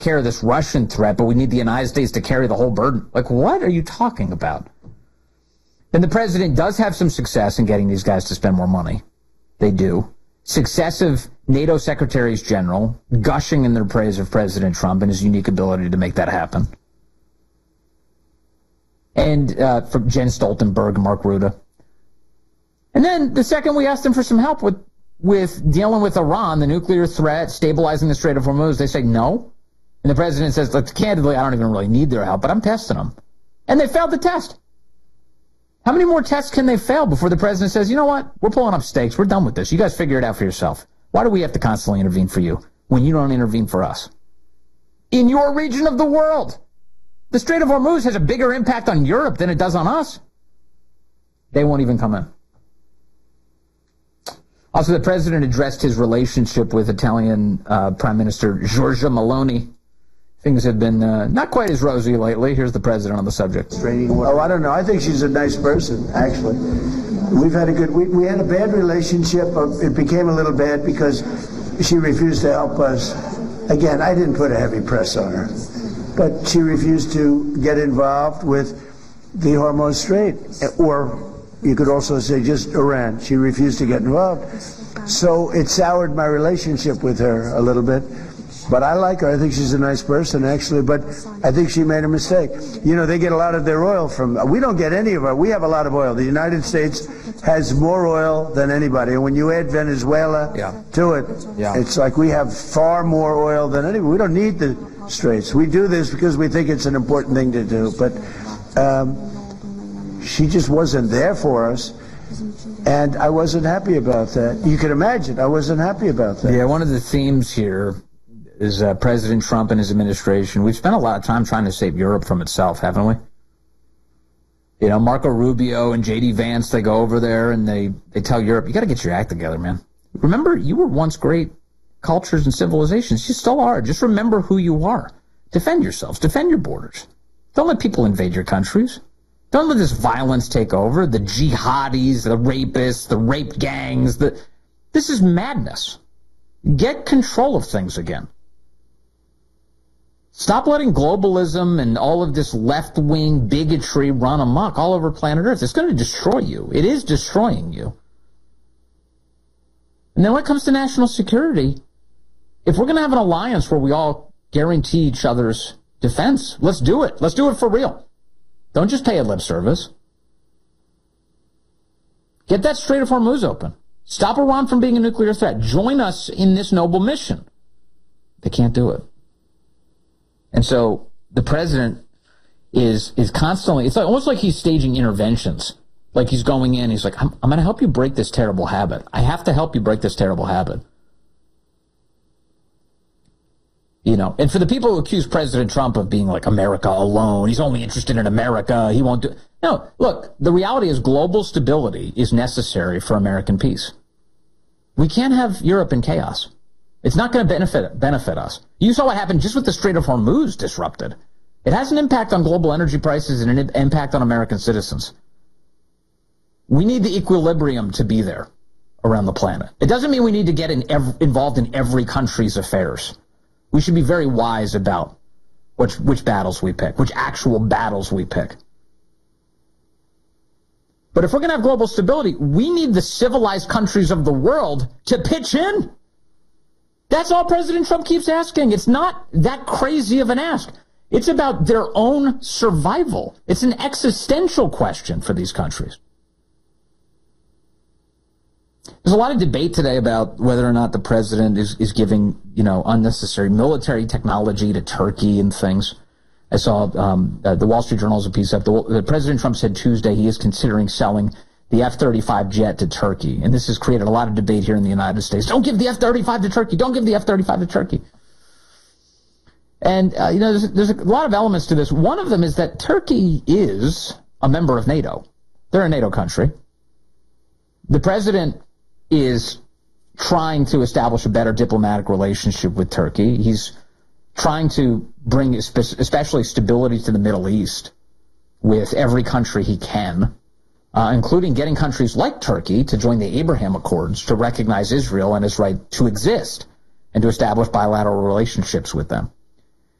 care of this Russian threat, but we need the United States to carry the whole burden. Like, what are you talking about? And the president does have some success in getting these guys to spend more money. They do. Successive NATO secretaries general gushing in their praise of President Trump and his unique ability to make that happen. And from Jen Stoltenberg and Mark Rutte. And then the second we asked them for some help with dealing with Iran, the nuclear threat, stabilizing the Strait of Hormuz, they say no. And the president says, look, candidly, I don't even really need their help, but I'm testing them. And they failed the test. How many more tests can they fail before the president says, you know what, we're pulling up stakes, we're done with this, you guys figure it out for yourself. Why do we have to constantly intervene for you when you don't intervene for us? In your region of the world, the Strait of Hormuz has a bigger impact on Europe than it does on us. They won't even come in. Also, the president addressed his relationship with Italian Prime Minister Giorgia Meloni. Things have been not quite as rosy lately. Here's the president on the subject. Oh, I don't know. I think she's a nice person, actually. We've had a good, we had a bad relationship. It became a little bad because she refused to help us. Again, I didn't put a heavy press on her, but she refused to get involved with the Hormuz Strait, or you could also say just Iran. She refused to get involved. So it soured my relationship with her a little bit. But I like her. I think she's a nice person, actually. But I think she made a mistake. You know, they get a lot of their oil from, we don't get any of our, we have a lot of oil. The United States has more oil than anybody. And when you add Venezuela to it, it's like we have far more oil than anybody. We don't need the straits. We do this because we think it's an important thing to do. But she just wasn't there for us. And I wasn't happy about that. You can imagine, I wasn't happy about that. Yeah, one of the themes here is President Trump and his administration. We've spent a lot of time trying to save Europe from itself, haven't we? You know, Marco Rubio and J.D. Vance, they go over there and they tell Europe, you got to get your act together, man. Remember, you were once great cultures and civilizations. You still are. Just remember who you are. Defend yourselves. Defend your borders. Don't let people invade your countries. Don't let this violence take over. The jihadis, the rapists, the rape gangs. This is madness. Get control of things again. Stop letting globalism and all of this left-wing bigotry run amok all over planet Earth. It's going to destroy you. It is destroying you. And then when it comes to national security, if we're going to have an alliance where we all guarantee each other's defense, let's do it. Let's do it for real. Don't just pay a lip service. Get that Strait of Hormuz open. Stop Iran from being a nuclear threat. Join us in this noble mission. They can't do it. And so the president is constantly, it's like, almost like he's staging interventions. Like he's going in, he's like, I'm going to help you break this terrible habit. I have to help you break this terrible habit. You know, and for the people who accuse President Trump of being like America alone, he's only interested in America, he won't do. No, look, the reality is global stability is necessary for American peace. We can't have Europe in chaos. It's not going to benefit us. You saw what happened just with the Strait of Hormuz disrupted. It has an impact on global energy prices and an impact on American citizens. We need the equilibrium to be there around the planet. It doesn't mean we need to get involved in every country's affairs. We should be very wise about which battles we pick, which actual battles we pick. But if we're going to have global stability, we need the civilized countries of the world to pitch in. That's all President Trump keeps asking. It's not that crazy of an ask. It's about their own survival. It's an existential question for these countries. There's a lot of debate today about whether or not the president is giving, you know, unnecessary military technology to Turkey and things. I saw the Wall Street Journal has a piece up. The President Trump said Tuesday he is considering selling the F-35 jet to Turkey. And this has created a lot of debate here in the United States. Don't give the F-35 to Turkey. Don't give the F-35 to Turkey. And, you know, there's a lot of elements to this. One of them is that Turkey is a member of NATO. They're a NATO country. The president is trying to establish a better diplomatic relationship with Turkey. He's trying to bring especially stability to the Middle East with every country he can. Including getting countries like Turkey to join the Abraham Accords to recognize Israel and its right to exist and to establish bilateral relationships with them.